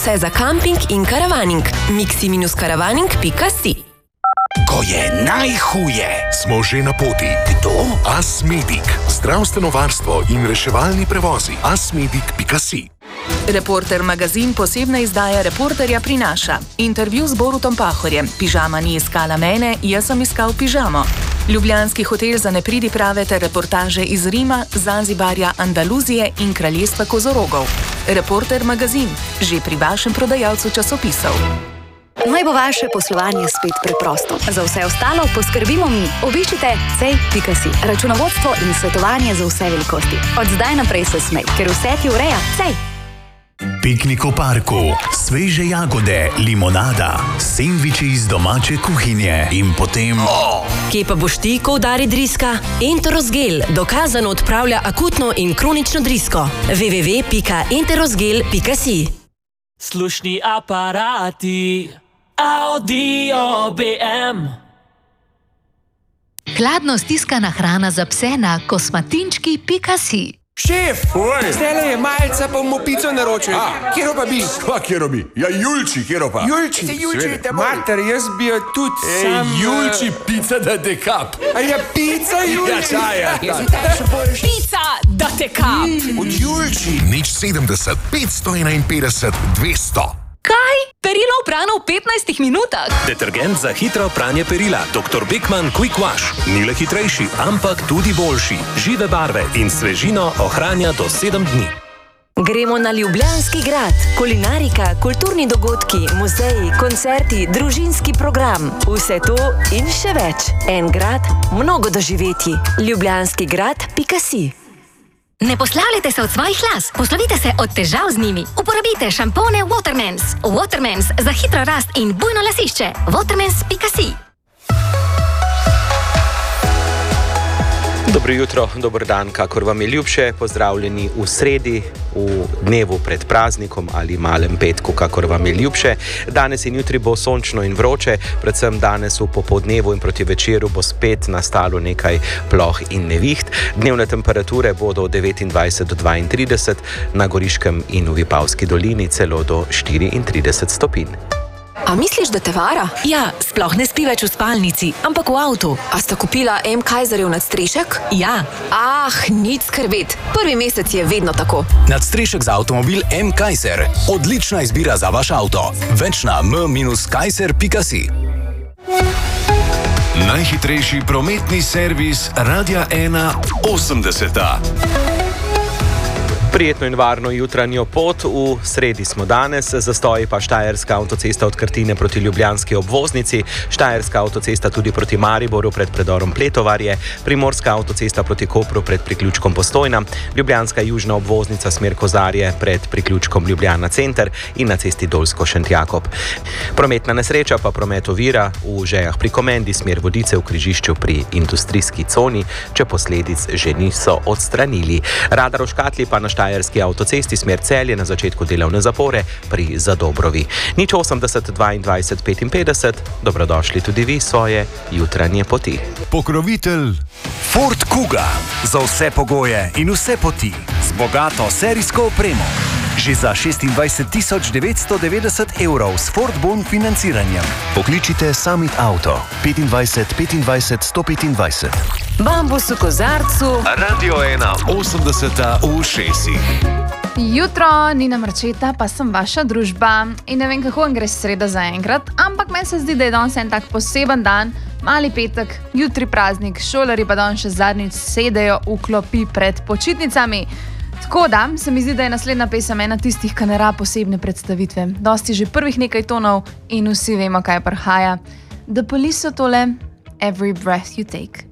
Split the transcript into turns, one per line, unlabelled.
Vse za kamping in karavaning. mixi-karavaning.si.
Ko je najhuje, smo že na poti. Kdo? Asmedic. Zdravstveno varstvo in reševalni prevozi. Asmedic.si.
Reporter magazin posebna izdaja Reporterja prinaša. Intervju z Borutom Pahorjem. Pižama ni iskala mene, jaz sem iskal pižamo. Ljubljanski hotel za nepridiprave ter reportaže iz Rima, Zanzibarja, Andaluzije in kraljestva kozorogov. Reporter magazin. Že pri vašem prodajalcu časopisov.
Naj bo vaše poslovanje spet preprosto. Za vse ostalo poskrbimo mi. Obiščite cej.si. Računovodstvo in svetovanje za vse velikosti. Od zdaj naprej se smej, ker vse ti ureja Cej.
Piknik v parku, sveže jagode, limonada, sendviči iz domače kuhinje in potem...
Kje pa boš ti, ko udari driska? Enterosgel dokazano odpravlja akutno in kronično drisko. www.enterosgel.si.
Slušni aparati, audio BM.
Hladno stiskana hrana za pse na kosmatinčki.si.
Šef, zdajle je malca, pa mu pico naročil. Kjero pa bi?
Kjero bi? Ja, Julči, kjero pa?
Julči, mater, jaz bi jo tudi sam...
Julči, pica da te kap.
A ja, pica, Julči?
Ja, čaja.
Pica da te kap.
Od Julči.
Nič 70, 551, 200.
Kaj? Perilo oprano v 15 minutah?
Detergent za hitro pranje perila Dr. Beckmann Quick Wash. Ni le hitrejši, ampak tudi boljši. Žive barve in svežino ohranja do 7 dni.
Gremo na Ljubljanski grad. Kulinarika, kulturni dogodki, muzeji, koncerti, družinski program. Vse to in še več. En grad, mnogo doživetij. Ljubljanskigrad.si.
Ne poslavljajte se od svojih las, poslovite se od težav z njimi. Uporabite šampone Watermans. Watermans za hitro rast in bujno lasišče. Watermans.si.
Dobro jutro, dober dan, kakor vam je ljubše, pozdravljeni v sredi, v dnevu pred praznikom ali malem petku, kakor vam je ljubše. Danes in jutri bo sončno in vroče, predvsem danes v popoldnevu in proti večeru bo spet nastalo nekaj ploh in neviht. Dnevne temperature bodo od 29 do 32, na Goriškem in v Vipavski dolini celo do 34 stopinj.
A misliš, da te vara?
Ja, sploh ne spi več v spalnici, ampak v avtu.
A sta kupila M. Kaiserjev nadstrešek?
Ja.
Nič skrbeti. Prvi mesec je vedno tako.
Nadstrešek za avtomobil M. Kaiser. Odlična izbira za vaš avto. Več na m-kaiser.si.
Najhitrejši prometni servis Radia 1 80.
Prijetno in varno jutranjo pot, v sredi smo danes, zastoji pa Štajerska avtocesta od Krtine proti ljubljanski obvoznici, Štajerska avtocesta tudi proti Mariboru pred predorom Pletovarje, Primorska avtocesta proti Kopru pred priključkom Postojna, Ljubljanska južna obvoznica smer Kozarje pred priključkom Ljubljana center in na cesti Dolsko-Šentjakob. Prometna nesreča pa promet ovira v Žejah pri Komendi smer Vodice v križišču pri industrijski coni, če posledic že niso odstranili. Radar v škatli pa na Štajerski avtocesti smer Celje na začetku delovne zapore pri Zadobrovi. Nič 80 22 55, dobrodošli tudi vi svoje jutranje poti.
Pokrovitelj Ford Kuga. Za vse pogoje in vse poti. Z bogato serijsko opremo. Že za 26.990 € s Ford Bon financiranjem. Pokličite Summit Auto 25 25 125.
Bambus v kozarcu.
Radio 1 80 v šesih.
Jutro, Nina Marčeta, pa sem vaša družba. In ne vem, kako vam gre sreda zaenkrat, ampak meni se zdi, da je danes en tak poseben dan, mali petek, jutri praznik, šolarji pa danes še zadnjič sedejo v klopi pred počitnicami. Tako da se mi zdi, da je naslednja pesem ena tistih, ki ne rabi posebne predstavitve. Dosti že prvih nekaj tonov in vsi vemo, kaj prihaja. The Police so tole, Every Breath You Take.